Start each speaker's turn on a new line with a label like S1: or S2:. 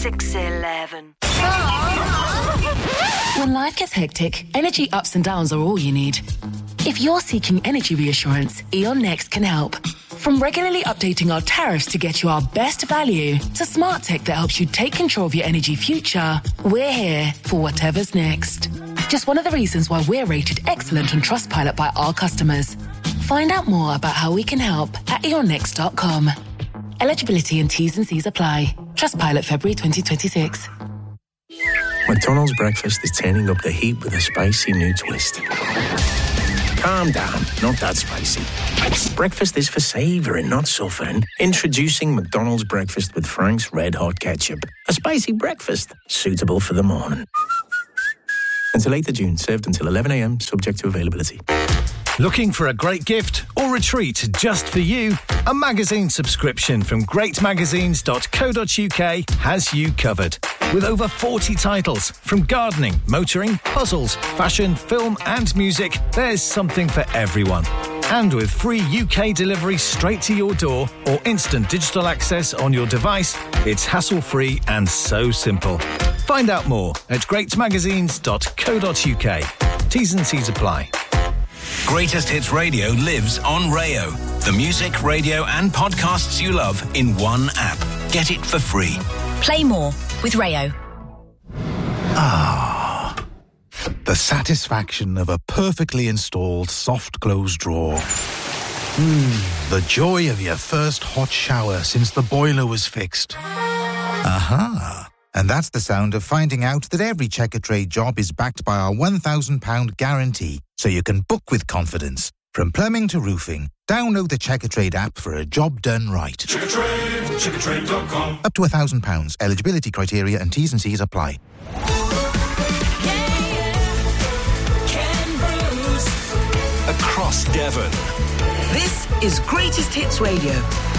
S1: 611.
S2: When life gets hectic, energy ups and downs are all you need. If you're seeking energy reassurance, E.ON Next can help. From regularly updating our tariffs to get you our best value, to smart tech that helps you take control of your energy future, we're here for whatever's next. Just one of the reasons why we're rated excellent on Trustpilot by our customers. Find out more about how we can help at eonnext.com. Eligibility and T's and C's apply. Trustpilot February 2026.
S3: McDonald's breakfast is turning up the heat with a spicy new twist. Calm down, not that spicy. Breakfast is for savouring, not suffering. Introducing McDonald's breakfast with Frank's Red Hot Ketchup. A spicy breakfast, suitable for the morning. Until 8th of June, served until 11 a.m, subject to availability.
S4: Looking for a great gift or a treat just for you? A magazine subscription from greatmagazines.co.uk has you covered. With over 40 titles, from gardening, motoring, puzzles, fashion, film and music, there's something for everyone. And with free UK delivery straight to your door or instant digital access on your device, it's hassle-free and so simple. Find out more at greatmagazines.co.uk. T's and C's apply.
S5: Greatest Hits Radio lives on Rayo. The music, radio and podcasts you love in one app. Get it for free.
S6: Play more with Rayo.
S7: Ah, the satisfaction of a perfectly installed soft close drawer. The joy of your first hot shower since the boiler was fixed. Aha. And that's the sound of finding out that every Checkatrade job is backed by our £1,000 guarantee, so you can book with confidence. From plumbing to roofing, download the Checkatrade app for a job done right. Checkatrade.com. Up to £1,000. Eligibility criteria and T's and C's apply.
S5: Ken Bruce. Across Devon.
S1: This is Greatest Hits Radio.